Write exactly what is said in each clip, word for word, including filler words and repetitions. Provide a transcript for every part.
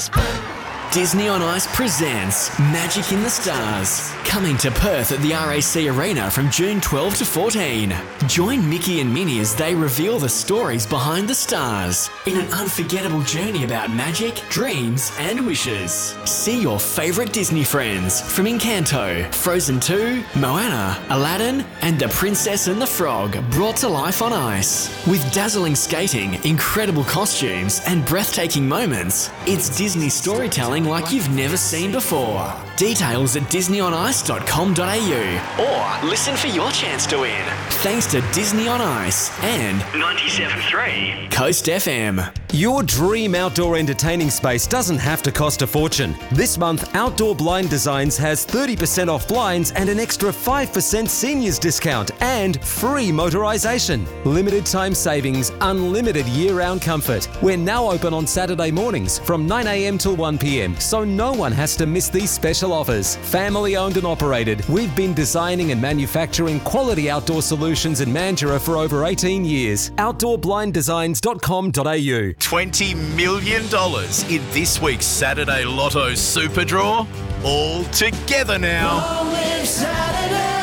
stars, but... Disney on Ice presents Magic in the Stars. Coming to Perth at the R A C Arena from June twelfth to fourteen. Join Mickey and Minnie as they reveal the stories behind the stars in an unforgettable journey about magic, dreams and wishes. See your favourite Disney friends from Encanto, Frozen two, Moana, Aladdin and The Princess and the Frog brought to life on ice. With dazzling skating, incredible costumes and breathtaking moments, it's Disney storytelling like you've never seen before. Details at disney on ice dot com dot a u or listen for your chance to win. Thanks to Disney on Ice and ninety-seven point three Coast F M. Your dream outdoor entertaining space doesn't have to cost a fortune. This month, Outdoor Blind Designs has thirty percent off blinds and an extra five percent seniors discount and free motorisation. Limited time savings, unlimited year-round comfort. We're now open on Saturday mornings from nine a m till one p m, so no one has to miss these special offers. Family owned and operated, we've been designing and manufacturing quality outdoor solutions in Mandurah for over eighteen years. outdoor blind designs dot com dot a u. twenty million dollars in this week's Saturday Lotto Super Draw. All together now. Long live Saturday.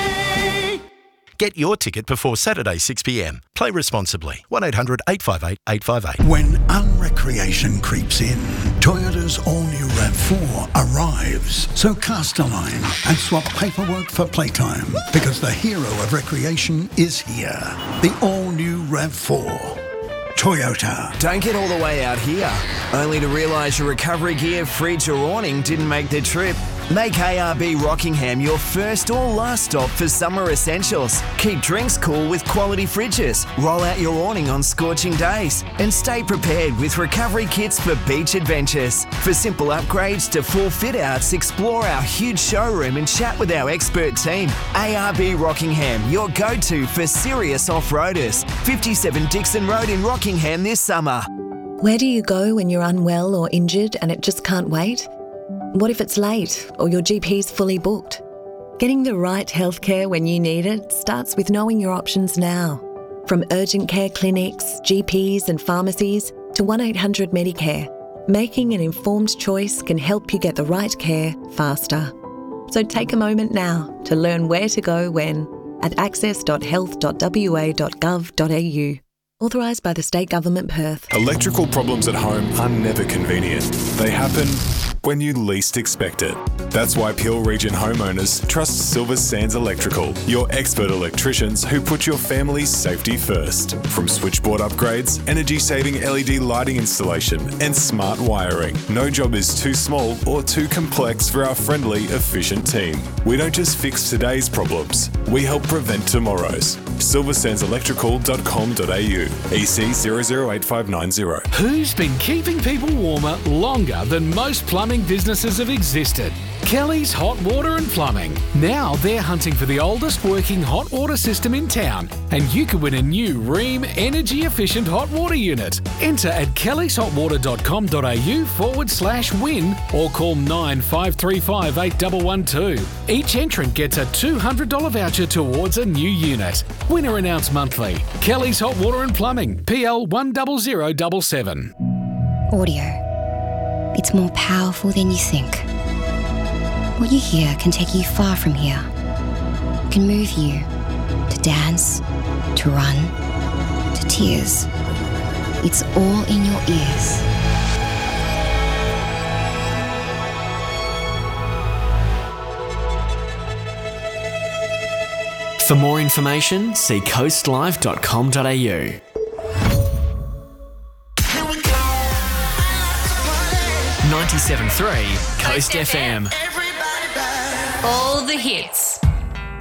Get your ticket before Saturday six p m. Play responsibly. one eight hundred eight five eight eight five eight. When unrecreation creeps in, Toyota's all-new RAV four arrives. So cast a line and swap paperwork for playtime, because the hero of recreation is here. The all-new RAV four. Toyota. Don't get all the way out here, only to realise your recovery gear, fridge or awning didn't make the trip. Make A R B Rockingham your first or last stop for summer essentials. Keep drinks cool with quality fridges. Roll out your awning on scorching days. And stay prepared with recovery kits for beach adventures. For simple upgrades to full fit-outs, explore our huge showroom and chat with our expert team. A R B Rockingham, your go-to for serious off-roaders. fifty-seven Dixon Road in Rockingham this summer. Where do you go when you're unwell or injured and it just can't wait? What if it's late or your G P's fully booked? Getting the right healthcare when you need it starts with knowing your options now. From urgent care clinics, G Ps and pharmacies to one eight hundred Medicare, making an informed choice can help you get the right care faster. So take a moment now to learn where to go when at access dot health dot w a dot gov dot a u. Authorised by the State Government, Perth. Electrical problems at home are never convenient. They happen when you least expect it. That's why Peel Region homeowners trust Silver Sands Electrical, your expert electricians who put your family's safety first. From switchboard upgrades, energy-saving L E D lighting installation, and smart wiring, no job is too small or too complex for our friendly, efficient team. We don't just fix today's problems, we help prevent tomorrow's. silver sands electrical dot com dot a u. E C zero zero eight five nine zero. Who's been keeping people warmer longer than most plumbing businesses have existed? Kelly's Hot Water and Plumbing. Now they're hunting for the oldest working hot water system in town, and you could win a new Ream energy efficient hot water unit. Enter at kellys hot water dot com dot a u forward slash win or call nine five three five eight one one two. Each entrant gets a two hundred dollars voucher towards a new unit. Winner announced monthly. Kelly's Hot Water and Plumbing, P L one zero zero seven seven. Audio. It's more powerful than you think. What you hear can take you far from here. Can move you to dance, to run, to tears. It's all in your ears. For more information, see coast live dot com dot a u. ninety-seven point three Coast F M. All the hits.